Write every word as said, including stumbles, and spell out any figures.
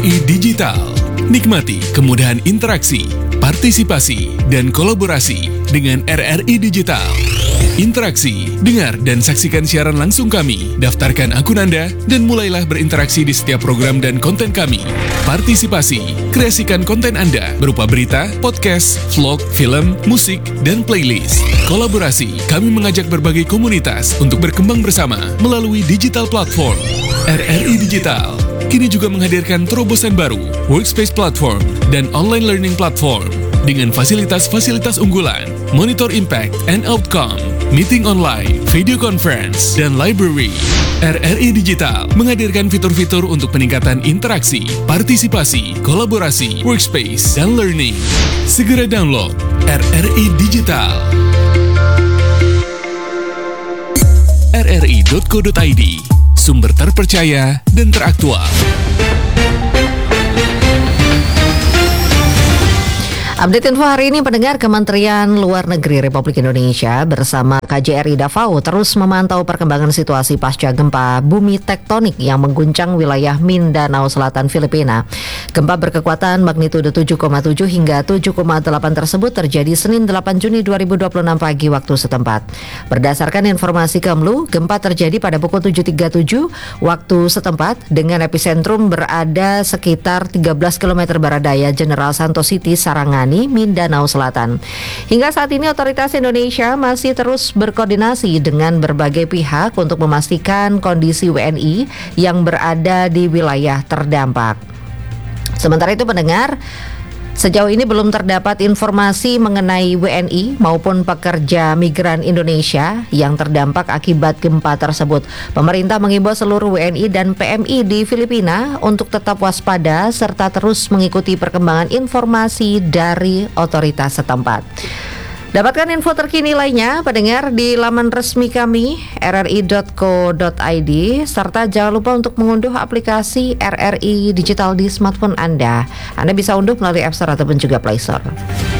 I Digital. Nikmati kemudahan interaksi, partisipasi, dan kolaborasi dengan R R I Digital. Interaksi, dengar dan saksikan siaran langsung kami, daftarkan akun Anda, dan mulailah berinteraksi di setiap program dan konten kami. Partisipasi, kreasikan konten Anda berupa berita, podcast, vlog, film, musik, dan playlist. Kolaborasi, kami mengajak berbagai komunitas untuk berkembang bersama melalui digital platform. R R I Digital kini juga menghadirkan terobosan baru, workspace platform, dan online learning platform dengan fasilitas-fasilitas unggulan, monitor impact and outcome, meeting online, video conference, dan library. R R I Digital menghadirkan fitur-fitur untuk peningkatan interaksi, partisipasi, kolaborasi, workspace, dan learning. Segera download R R I Digital. R R I dot co dot I D, sumber terpercaya dan teraktual. Update info hari ini, pendengar. Kementerian Luar Negeri Republik Indonesia bersama K J R I Davao terus memantau perkembangan situasi pasca gempa bumi tektonik yang mengguncang wilayah Mindanao Selatan, Filipina. Gempa berkekuatan magnitudo tujuh koma tujuh hingga tujuh koma delapan tersebut terjadi Senin delapan Juni dua ribu dua puluh enam pagi waktu setempat. Berdasarkan informasi Kemlu, gempa terjadi pada pukul tujuh tiga puluh tujuh waktu setempat dengan epicentrum berada sekitar tiga belas kilometer barat daya General Santos City, Sarangani, Mindanao Selatan. Hingga saat ini otoritas Indonesia masih terus berkoordinasi dengan berbagai pihak untuk memastikan kondisi W N I yang berada di wilayah terdampak. Sementara itu, pendengar, sejauh ini belum terdapat informasi mengenai W N I maupun pekerja migran Indonesia yang terdampak akibat gempa tersebut. Pemerintah mengimbau seluruh W N I dan P M I di Filipina untuk tetap waspada serta terus mengikuti perkembangan informasi dari otoritas setempat. Dapatkan info terkini lainnya, pendengar, di laman resmi kami R R I dot co dot I D, serta jangan lupa untuk mengunduh aplikasi R R I Digital di smartphone Anda. Anda bisa unduh melalui App Store ataupun juga Play Store.